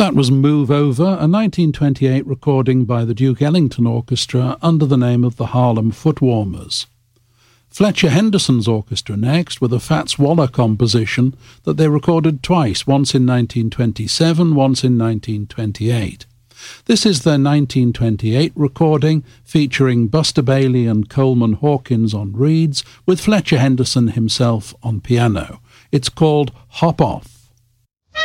That was Move Over, a 1928 recording by the Duke Ellington Orchestra under the name of the Harlem Footwarmers. Fletcher Henderson's orchestra next, with a Fats Waller composition that they recorded twice, once in 1927, once in 1928. This is their 1928 recording, featuring Buster Bailey and Coleman Hawkins on reeds, with Fletcher Henderson himself on piano. It's called Hop Off.